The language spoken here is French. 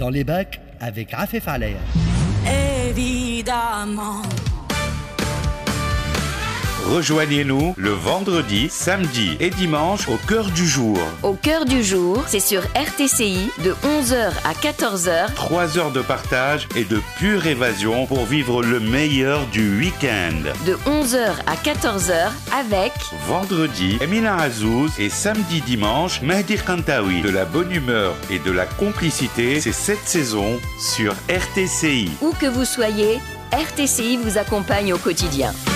dans les bacs avec Rafef Alaya. Évidemment. Rejoignez-nous le vendredi, samedi et dimanche au cœur du jour. Au cœur du jour, c'est sur RTCI de 11h à 14h. 3 heures de partage et de pure évasion pour vivre le meilleur du week-end. De 11h à 14h avec Vendredi, Emina Azouz et samedi-dimanche, Mehdi Kantaoui. De la bonne humeur et de la complicité, c'est cette saison sur RTCI. Où que vous soyez, RTCI vous accompagne au quotidien.